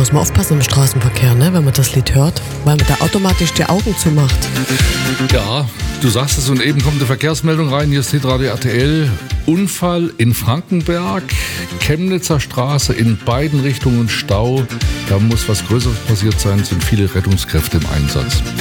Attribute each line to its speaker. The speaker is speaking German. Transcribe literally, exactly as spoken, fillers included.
Speaker 1: muss man aufpassen im Straßenverkehr, ne, wenn man das Lied hört, weil man da automatisch die Augen zumacht.
Speaker 2: Ja, du sagst es und eben kommt eine Verkehrsmeldung rein. Hier ist Hitradio R T L. Unfall in Frankenberg, Chemnitzer Straße, in beiden Richtungen Stau. Da muss was Größeres passiert sein, sind viele Rettungskräfte im Einsatz.